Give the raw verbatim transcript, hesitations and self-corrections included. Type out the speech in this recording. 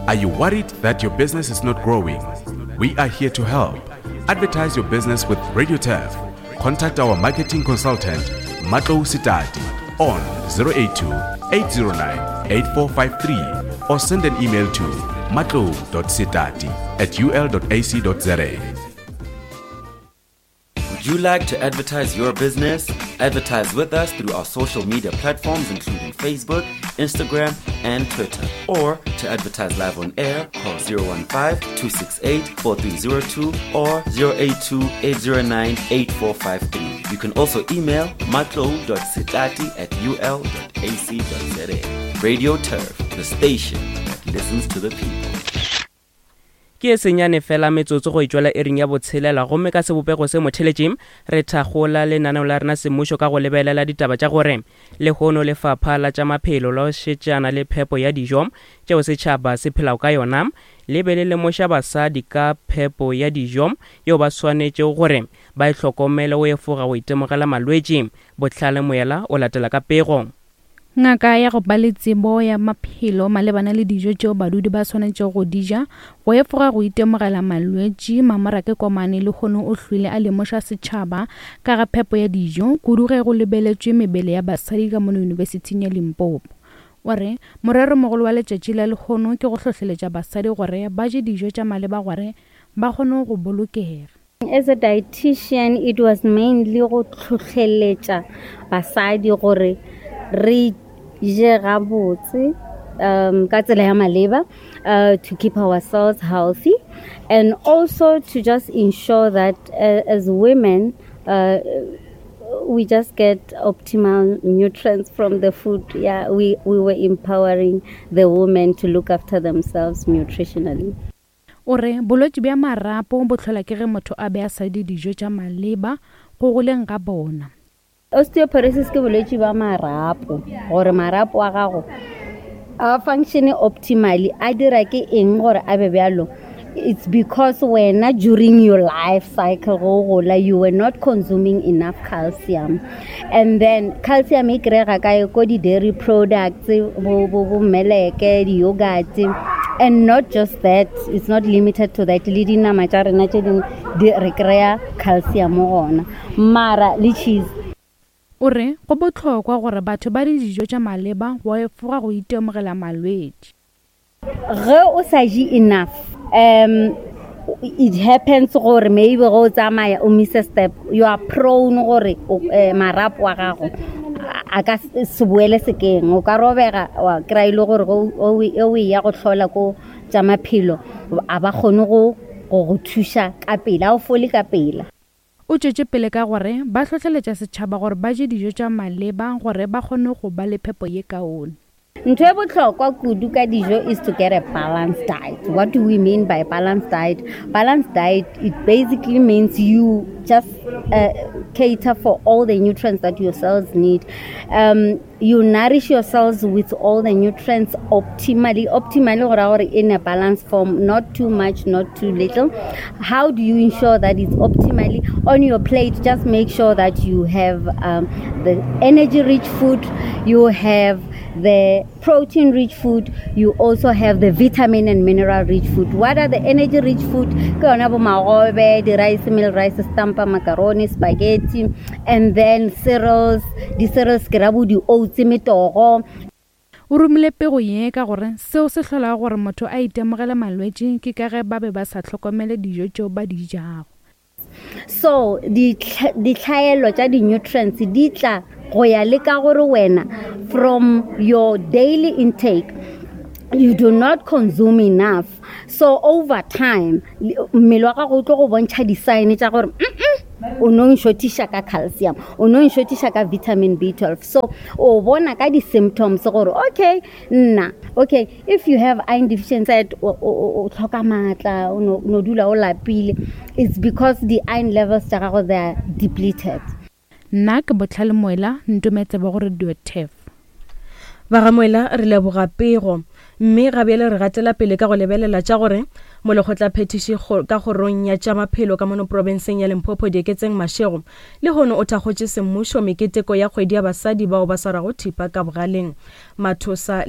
Are you worried that your business is not growing? We are here to help. Advertise your business with Radio Turf. Contact our marketing consultant, Matlou Sitati, on zero eight two, eight zero nine, eight four five three or send an email to matlou dot sitati at u l dot a c dot z a. Would you like to advertise your business? Advertise with us through our social media platforms including Facebook, Instagram, and Twitter. Or to advertise live on air, call zero one five, two six eight, four three zero two or zero eight two, eight zero nine, eight four five three. You can also email matlou dot sitati at u l dot a c dot z a. Radio Turf, the station that listens to the people. Ke senyane fela metsotso go itjwela ering ya botshelela gomme ka sebopego se motheletšeng re thagola le nanao la rena semmušo ka go lebelela ditaba tša gore le hono lefapha la tša maphelo la šetšana le phepo ya dijo tšeo setšhaba se phelago ka yona le be le lemoša basadi ka phepo ya dijo yeo ba swanetše gore ba ihlokomele go efoga go itemogela malwetši. Bohlale Moela o latela ka pego. Ngaka ya go ba le tsebo ya maphelo malebana le dijo tšeo badudi ba swanetše go dija go efoga go itemogela malwetši Mamarake Komane le kgono o hlwile a lemoša setšhaba ka ga phepo ya dijo kudu ge go lebeletšwe mebele ya basadi ka mono yunibesithing ya Limpopo. O re morero mogolo wa letšatši la lekgono ke go hlohleletša basadi gore ba je dijo tša maleba gore ba kgone go bolokega. As a dietitian, it was mainly go hlohleletša basadi gore re je gabotse um ka tsela ya maleba uh, to keep ourselves healthy and also to just ensure that uh, as women uh, we just get optimal nutrients from the food. Yeah, we, we were empowering the women to look after themselves nutritionally. Ore bolwetši bja marapo bo tlhola ke ge motho a be a sa di dijo tša maleba go goleng ga bona. Osteoporosis ke bolwetši ba marapo gore marapo a gago a function optimally a dira ke eng gore a be bjalo. It's because when during your life cycle gola you were not consuming enough calcium, and then calcium e kry-ega kae ko di dairy products bo bo bo meleke di yogurt, and not just that, it's not limited to that. Le dinama tša rena tše dingwe di re kry-a calcium gona mara le cheese. Ore go botlhokwa gore batho ba di dijo tša maleba go efoga go itemogela malwetši. Ge o sa je enough, um it happens gore maybe go tsamaya o miss a step, you are prone gore marapo wa gago a ka se boele sekeng, o ka robega wa kry ile gore o o ya go hlola ko tša maphelo a ba kgone go go thuša ka pela o fole ka pela. O tšetše pele ka gore ba hlohleletša setšhaba gore ba je dijo tša maleba gore ba kgone go ba le phepo ye kaone. Ntho e botlhokwa kudu ka dijo is to get a balanced diet. What do we mean by balanced diet? Balanced diet, it basically means you just uh, cater for all the nutrients that your cells need. Um, you nourish your cells with all the nutrients optimally, optimally in a balanced form, not too much, not too little. How do you ensure that it's optimally on your plate? Just make sure that you have um, the energy-rich food, you have the protein-rich food, you also have the vitamin and mineral-rich food. What are the energy-rich food? The rice meal, rice stampa, macaroni, spaghetti, and then cereals. The cereals, the oats, metogo. O rumile pego ye ka gore seo se hlola gore motho a itemogela malwetši ke ka ge ba be ba sa tlhokomele dijo tšeo ba di jago. So di tlhaelo tša di nutrients di tla go ya le ka gore wena from your daily intake you do not consume enough, so over time mmele wa gago o tlo go bontšha di sign tša gore o no nshotisha ka calcium, o no nshotisha ka vitamin B twelve. So o bona ka di symptoms gore okay nna okay if you have iron deficiency o tlhoka matla o no dula o lapile, it's because the iron levels tša gago they are depleted. Nna ke Botlhale Moela ntumetse ba gore Radio Turf. Ba ga Moela re leboga pego mme ga bele re gatela pele ka go lebelela tša gore molekgotla phetiši ka gorong ya tša maphelo ka mono provinceng ya Limpopo di eketseng Mashego le hono o thakgotše semmušo meketeko ya kgwedi ya basadi bao ba swarago thipa ka bogaleng Mathosa